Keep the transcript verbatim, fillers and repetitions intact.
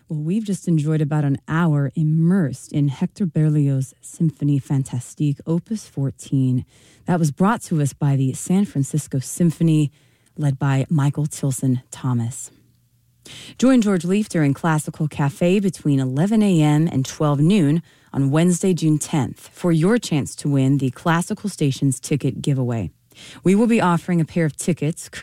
Well, we've just enjoyed about an hour immersed in Hector Berlioz' Symphonie Fantastique, Opus fourteen. That was brought to us by the San Francisco Symphony, led by Michael Tilson Thomas. Join George Leaf during Classical Cafe between eleven a.m. and twelve noon on Wednesday, June tenth, for your chance to win the Classical Stations ticket giveaway. We will be offering a pair of tickets